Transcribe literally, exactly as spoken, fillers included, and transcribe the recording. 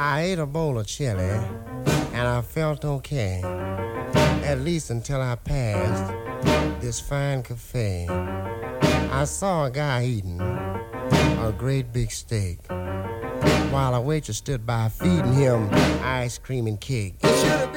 I ate a bowl of chili, and I felt okay, at least until I passed this fine cafe. I saw a guy eating a great big steak, while a waitress stood by feeding him ice cream and cake. It should have